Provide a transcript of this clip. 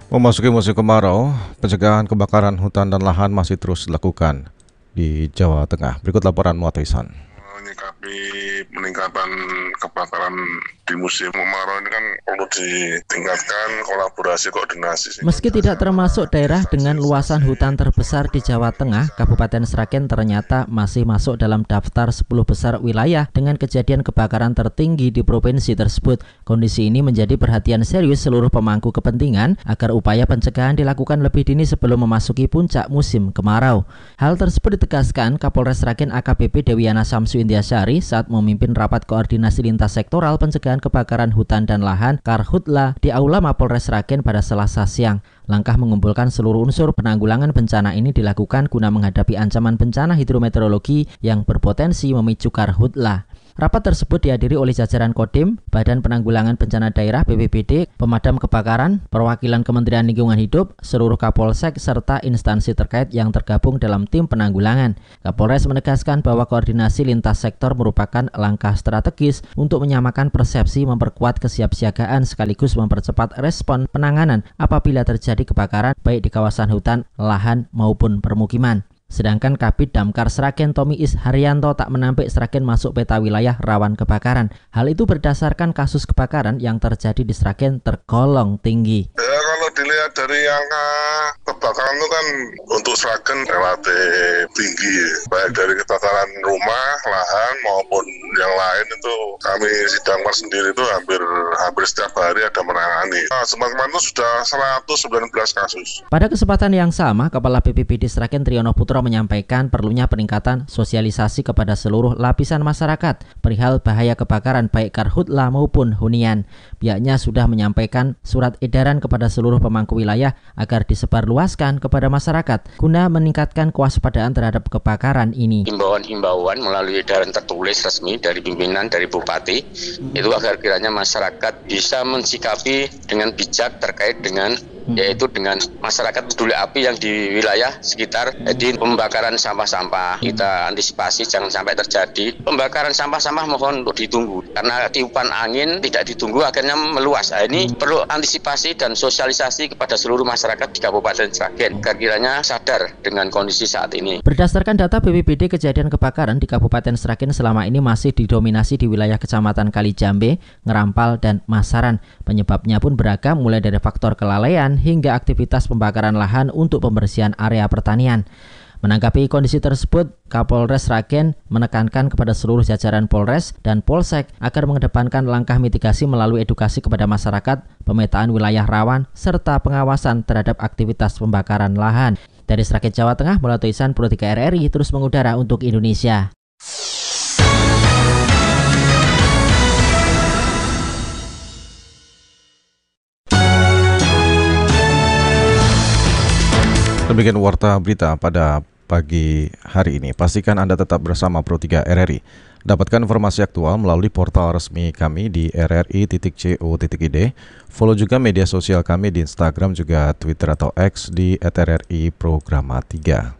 Memasuki musim kemarau, pencegahan kebakaran hutan dan lahan masih terus dilakukan di Jawa Tengah. Berikut laporan Muataisan. Menyikapi peningkatan kebakaran di musim kemarau ini kan perlu ditingkatkan kolaborasi koordinasi. Meski tidak termasuk daerah dengan luasan hutan terbesar di Jawa Tengah, Kabupaten Sragen ternyata masih masuk dalam daftar 10 besar wilayah dengan kejadian kebakaran tertinggi di provinsi tersebut. Kondisi ini menjadi perhatian serius seluruh pemangku kepentingan agar upaya pencegahan dilakukan lebih dini sebelum memasuki puncak musim kemarau. Hal tersebut ditegaskan Kapolres Sragen AKBP Dewiana Samsu Intiasyari saat memimpin rapat koordinasi lintas sektoral pencegahan kebakaran hutan dan lahan Karhutla di Aula Mapolres Sragen pada Selasa siang. Langkah mengumpulkan seluruh unsur penanggulangan bencana ini dilakukan guna menghadapi ancaman bencana hidrometeorologi yang berpotensi memicu Karhutla. Rapat tersebut dihadiri oleh jajaran Kodim, Badan Penanggulangan Bencana Daerah BPBD, pemadam kebakaran, perwakilan Kementerian Lingkungan Hidup, seluruh Kapolsek, serta instansi terkait yang tergabung dalam tim penanggulangan. Kapolres menegaskan bahwa koordinasi lintas sektor merupakan langkah strategis untuk menyamakan persepsi, memperkuat kesiapsiagaan sekaligus mempercepat respon penanganan apabila terjadi kebakaran baik di kawasan hutan, lahan maupun permukiman. Sedangkan Kabid Damkar Sragen Tommy Is Haryanto tak menampik Sragen masuk peta wilayah rawan kebakaran. Hal itu berdasarkan kasus kebakaran yang terjadi di Sragen tergolong tinggi. Kalau dilihat dari angka kebakaran itu kan untuk Sragen relatif tinggi, baik dari kebakaran rumah, lahan maupun yang lain itu kami Damkar sendiri itu hampir setiap hari ada menangani. Kemarin itu sudah 119 kasus. Pada kesempatan yang sama, Kepala BPBD Sragen Triyono Putro menyampaikan perlunya peningkatan sosialisasi kepada seluruh lapisan masyarakat perihal bahaya kebakaran baik karhutla maupun hunian. Pihaknya sudah menyampaikan surat edaran kepada seluruh pemangku wilayah agar disebarluaskan kepada masyarakat guna meningkatkan kewaspadaan terhadap kebakaran ini. Himbauan melalui edaran tertulis resmi dari pimpinan dari Bupati itu agar kiranya masyarakat bisa mensikapi dengan bijak terkait dengan yaitu dengan masyarakat peduli api yang di wilayah sekitar di pembakaran sampah-sampah. Kita antisipasi jangan sampai terjadi pembakaran sampah-sampah, mohon untuk ditunggu karena tiupan angin tidak ditunggu akhirnya meluas. Ini perlu antisipasi dan sosialisasi kepada seluruh masyarakat di Kabupaten Sragen agar kiranya sadar dengan kondisi saat ini. Berdasarkan data BPBD, kejadian kebakaran di Kabupaten Sragen selama ini masih didominasi di wilayah Kecamatan Kalijambe, Ngerampal, dan Masaran. Penyebabnya pun beragam, mulai dari faktor kelalaian hingga aktivitas pembakaran lahan untuk pembersihan area pertanian. Menanggapi kondisi tersebut, Kapolres Sragen menekankan kepada seluruh jajaran Polres dan Polsek agar mengedepankan langkah mitigasi melalui edukasi kepada masyarakat, pemetaan wilayah rawan, serta pengawasan terhadap aktivitas pembakaran lahan. Dari Sragen, Jawa Tengah, Muataisan Pro 3 RRI terus mengudara untuk Indonesia. Demikian warta berita pada pagi hari ini. Pastikan Anda tetap bersama Pro 3 RRI. Dapatkan informasi aktual melalui portal resmi kami di rri.co.id. Follow juga media sosial kami di Instagram juga Twitter atau X di @rri programa 3.